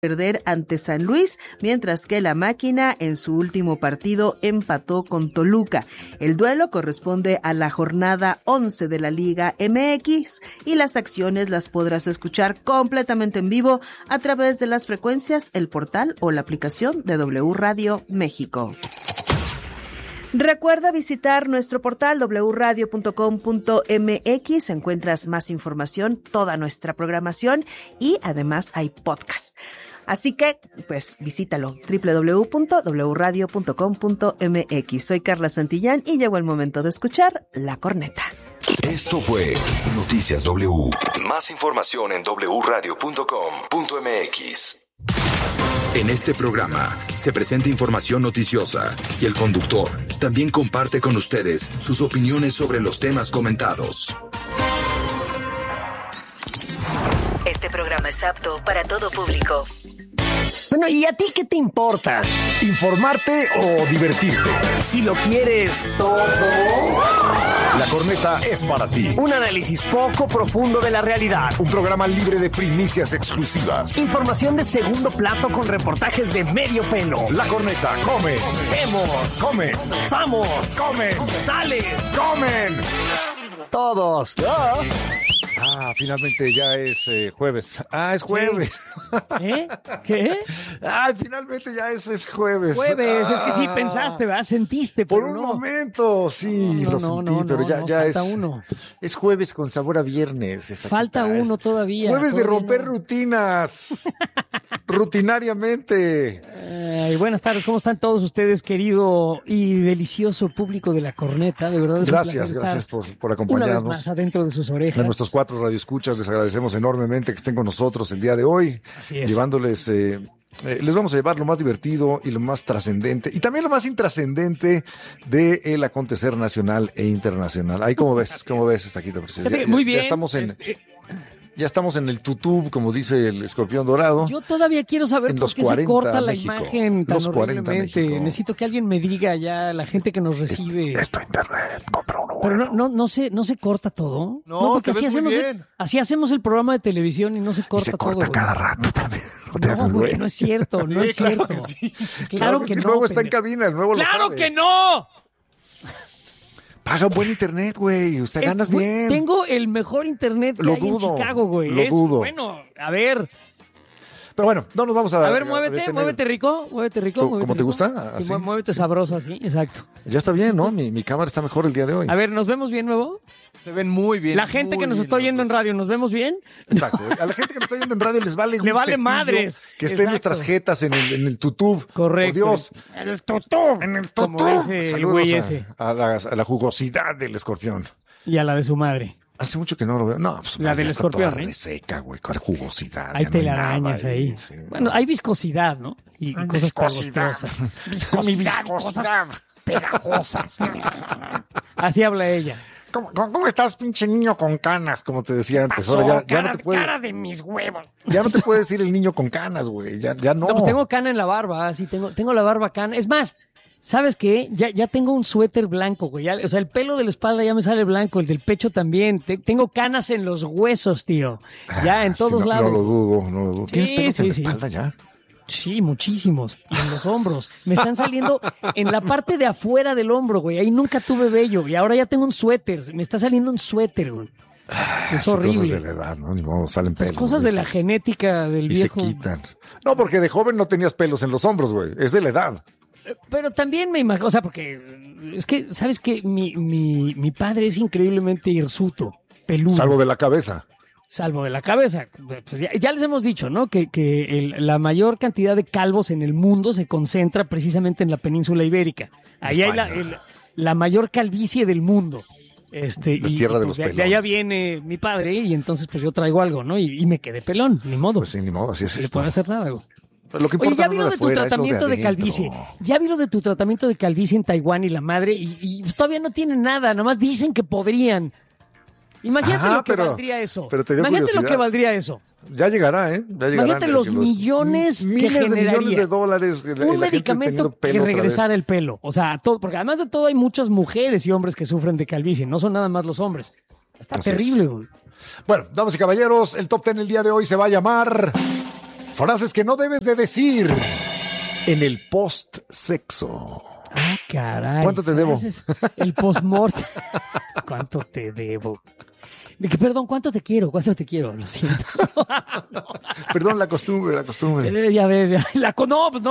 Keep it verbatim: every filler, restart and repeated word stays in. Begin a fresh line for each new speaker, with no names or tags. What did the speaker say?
perder ante San Luis, mientras que la Máquina en su último partido empató con Toluca. El duelo corresponde a la jornada once de la Liga M X y las acciones las podrás escuchar completamente en vivo a través de las frecuencias, el portal o la aplicación de W Radio México. Recuerda visitar nuestro portal doble u radio punto com punto m x. Encuentras más información, toda nuestra programación y además hay podcast. Así que, pues, visítalo, doble u doble u doble u punto doble u radio punto com punto m x. Soy Carla Santillán y llegó el momento de escuchar La Corneta.
Esto fue Noticias W. Más información en doble u radio punto com punto m x. En este programa se presenta información noticiosa y el conductor también comparte con ustedes sus opiniones sobre los temas comentados.
Este programa es apto para todo público.
Bueno, ¿y a ti qué te importa?
¿Informarte o divertirte?
Si lo quieres todo.
La Corneta es para ti.
Un análisis poco profundo de la realidad.
Un programa libre de primicias exclusivas.
Información de segundo plato con reportajes de medio pelo.
La Corneta come.
Vemos.
Come.
Samos.
Comen.
Sales.
Comen.
Todos.
Ah, ah finalmente ya es eh, jueves. Ah, es jueves.
¿Eh? ¿Qué?
Ah, finalmente ya es, es jueves.
Jueves,
ah,
es que sí pensaste, ¿verdad? Sentiste, pero
por un
no.
momento, sí,
no, no,
lo
no,
sentí,
no,
pero
no,
ya,
no,
ya
falta
es,
uno.
es jueves con sabor a viernes. Esta
Falta
quita,
uno
es
todavía.
Jueves de
todavía
romper
no.
rutinas. Rutinariamente.
Ay, buenas tardes, ¿cómo están todos ustedes, querido y delicioso público de La Corneta? De verdad es
Gracias,
un placer
gracias
estar
por, por acompañarnos.
una vez más adentro de sus orejas.
A nuestros cuatro radioescuchas les agradecemos enormemente que estén con nosotros el día de hoy.
Así es.
Llevándoles, eh, eh, les vamos a llevar lo más divertido y lo más trascendente y también lo más intrascendente del acontecer nacional e internacional. Ahí como ves, como ves, Estaquito. Ya,
Muy bien.
Ya estamos en...
Este...
Ya estamos en el tutú, como dice el escorpión dorado.
Yo todavía quiero saber
en
por
los
qué se corta la
México.
imagen tan
Los cuarenta
horriblemente.
México.
Necesito que alguien me diga ya, la gente que nos recibe.
Es, es tu internet, compra uno
Pero
bueno.
no, no, no, se, no se corta todo.
No,
porque
te
así
ves muy
hacemos,
bien.
el, así hacemos el programa de televisión y no se corta
Y se
todo.
corta
güey.
cada rato también. No te
No,
hagas,
güey,
güey.
no es cierto, no
Sí,
es
claro
cierto.
que sí.
Claro que
el
no.
nuevo está en
pendejo.
cabina, el nuevo lo
¡Claro
sabe.
que no!
Paga buen internet, güey. Usted
Eh,
ganas
güey,
bien.
Tengo el mejor internet que
Lo
hay
dudo,
en Chicago, güey.
lo
Es,
dudo.
Bueno, a ver.
Pero bueno, no nos vamos a...
A ver, muévete,
detener.
muévete rico, muévete rico.
¿Cómo-
muévete
cómo te
rico.
gusta?
Sí,
¿Así?
mu- muévete
Sí.
sabroso así, exacto.
Ya está bien, ¿no? Mi, mi cámara está mejor el día de hoy.
A ver, ¿nos vemos bien, nuevo?
Se ven muy bien.
La gente
muy
que nos
bien
está
los
oyendo en
dos.
radio, ¿nos vemos bien?
Exacto. A la gente que nos está oyendo en radio les vale
Le
un
vale
cepillo
madres.
que esté en
Exacto.
nuestras jetas en el, en el tutub.
Correcto.
Por Dios.
En el tutú.
En el
Como
tutub.
dice el
Saludos
güey
a-
ese.
A, la, a la jugosidad del escorpión.
Y a la de su madre.
Hace mucho que no lo veo. No, pues
La
ya
del
está
escorpión,
toda
¿eh?
reseca, güey, con jugosidad.
Hay
ya no
telarañas
nada
ahí.
sí.
Bueno, hay viscosidad, ¿no? Y, y cosas
Viscosidad.
pegostosas.
Mi
Viscosidad, y cosas
viscosidad.
pegajosas. Así habla ella.
¿Cómo, cómo, cómo estás, pinche niño con canas? Como te decía antes.
Pasó,
Ahora ya, ya
cara,
no te puede,
cara de mis huevos.
ya no te puede decir el niño con canas, güey. Ya, ya no.
No, pues tengo cana en la barba, sí, tengo, tengo la barba cana. Es más, ¿sabes qué? Ya, ya tengo un suéter blanco, güey. Ya- o sea, el pelo de la espalda ya me sale blanco, el del pecho también. Te- tengo canas en los huesos, tío. Ya, en
Sí,
todos
no,
lados.
No lo dudo, no lo dudo. ¿Tienes
Sí,
pelos
sí,
en la
sí.
espalda ya?
Sí, muchísimos. Y en los hombros. Me están saliendo en la parte de afuera del hombro, güey. Ahí nunca tuve vello. Y ahora ya tengo un suéter. Me está saliendo un suéter, güey. Es
Son
horrible.
cosas de la edad, ¿no? Ni modo, salen
Pues
pelos.
cosas de la
dices.
genética del
Y
viejo.
se quitan. No, porque de joven no tenías pelos en los hombros, güey. Es de la edad.
Pero también me imagino, o sea, porque es que, ¿sabes qué? Mi, mi, mi padre es increíblemente hirsuto, peludo.
Salvo de la cabeza.
Salvo de la cabeza. Pues ya, ya les hemos dicho, ¿no? Que, que el- la mayor cantidad de calvos en el mundo se concentra precisamente en la península ibérica. Ahí hay la,
España.
el- la mayor calvicie del mundo. Este,
La
y,
tierra de
pues,
los
de, de allá
pelones.
viene mi padre y entonces pues yo traigo algo, ¿no? Y, y me quedé pelón, ni modo.
Pues sí, ni modo, así es
No le
esto.
puedo hacer nada, güey.
Pero lo que
Oye,
importa
ya
no
vi
es
lo
lo
de tu
afuera, es lo
tratamiento de,
adentro.
calvicie. Ya vi lo de tu tratamiento de calvicie en Taiwán y la madre, y, y todavía no tienen nada, nomás dicen que podrían. Imagínate
Ajá,
lo que
pero-
valdría eso.
pero te dio
Imagínate lo
curiosidad.
que valdría eso.
Ya llegará, ¿eh? Ya llegará.
Imagínate los millones
m-
que
miles de millones
generaría
de dólares. la- la
Un
gente
medicamento
teniendo
que
pelo otra
regresara
vez.
el pelo. O sea, todo, porque además de todo hay muchas mujeres y hombres que sufren de calvicie, no son nada más los hombres. Está
Así
terrible, güey.
Bueno, damas y caballeros, el top ten el día de hoy se va a llamar Frases que no debes de decir en el post-sexo.
Ah, caray.
¿Cuánto te debo?
El post-mortem. ¿Cuánto te debo? Perdón, ¿cuánto te quiero? ¿Cuánto te quiero? Lo siento.
No. Perdón, la costumbre, la costumbre.
Ya ves, ya. La, no, pues no.